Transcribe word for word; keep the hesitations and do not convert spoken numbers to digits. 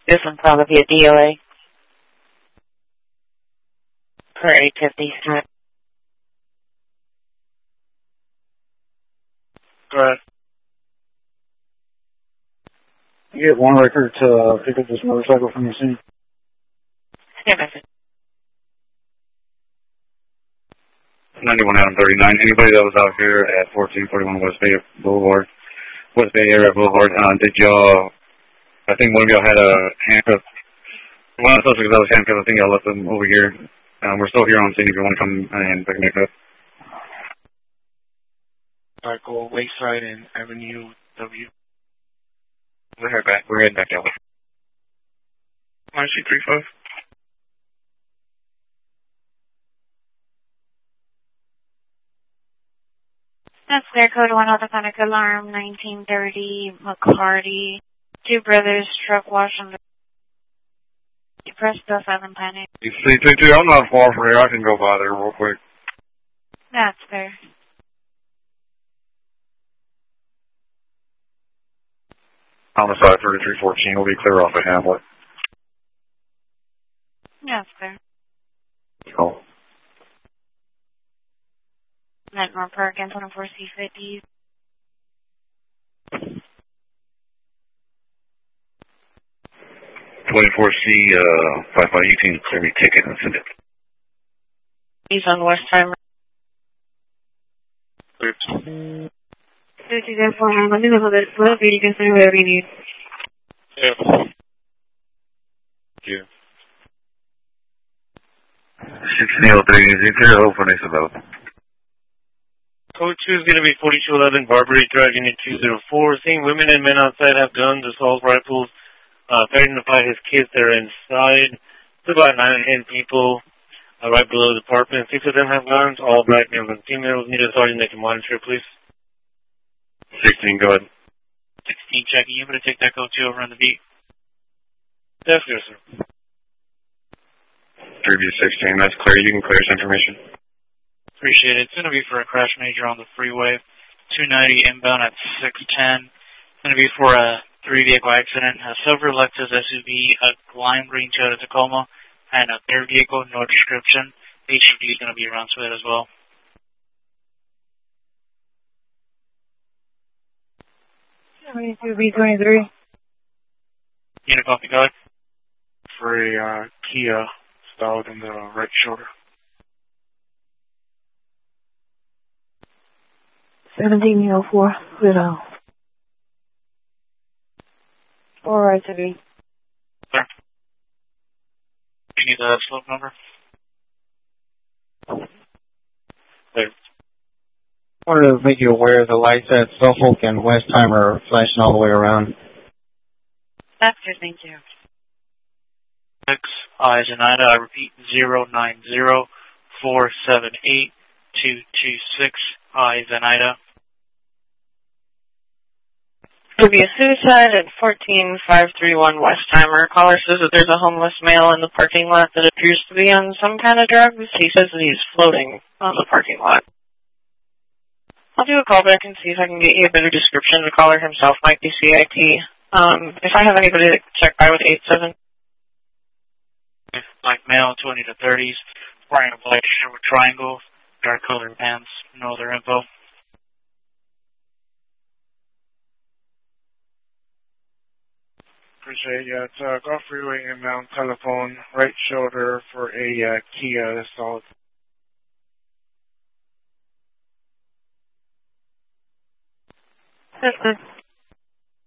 This one's probably be a D O A. For eight fifty. Go ahead. You get one record to uh, pick up this motorcycle from the scene. Yeah, message. ninety-one Adam thirty-nine. Anybody that was out here at fourteen forty-one West Bay Boulevard, West Bay Area Boulevard, uh, did y'all, I think one of y'all had a handcuff. One of the suspects that was handcuffed, I think y'all left them over here. Um, we're still here on scene if you want to come and pick me up. Alright, go Wayside and Avenue W. We're heading back. We're heading back that way. nine C three five. That's clear. Code one Autophonic Alarm, nineteen thirty, McCarty. Two brothers, truck wash on the... You press the silent panic. C two two, I'm not far from here. I can go by there real quick. That's clear. Homicide thirty-three fourteen will be clear off of Hamlet. That's clear. Cool. Netmore Park and twenty-four C fifty. twenty-four C, uh, five five, you can clear me ticket and send it. He's on West Timer. Oops. fifty, therefore, I'm going to level this. Whatever you can say, whatever you need. Yeah. Thank you. sixteen oh three, is it clear? Open is available. Code two is going to be forty-two eleven Barbary Drive, Unit two oh four. Seeing women and men outside have guns, assault rifles. Uh, identify his kids that are inside. It's about nine or ten people uh, right below the apartment. Six of them have guns, all black males and females. Need authority to monitor, please. sixteen, go ahead. sixteen, checking. You better take that code two over on the beat. Yes, yes, sir. three B sixteen, that's clear. You can clear this information. Appreciate it. It's going to be for a crash major on the freeway. two ninety inbound at six ten. It's going to be for a three-vehicle accident. A silver Lexus S U V, a lime green Toyota Tacoma, and a third vehicle, no description. The H U V is going to be around Sweat as well. B twenty-three. Unit copy, guide. For a uh, Kia stalled in the right shoulder. seventeen oh four, Widow. All right, to be. Sir. You need the slope number? There. I wanted to make you aware the lights at Suffolk and Westheimer are flashing all the way around. That's good, thank you. Six, I, Zanida, I repeat, zero nine zero four seven eight two two six, I, Zanida. It'll be a suicide at fourteen five three one Westheimer. Caller says that there's a homeless male in the parking lot that appears to be on some kind of drugs. He says that he's floating on the parking lot. I'll do a callback and see if I can get you a better description. The caller himself might be C I T. Um, if I have anybody that can check by with eight seven. Black male, twenty to thirties, wearing a black shirt with triangles, dark colored pants, no other info. Appreciate it. Yeah, it's uh, Gulf Freeway inbound telephone, right shoulder for a uh, Kia assault. That's good.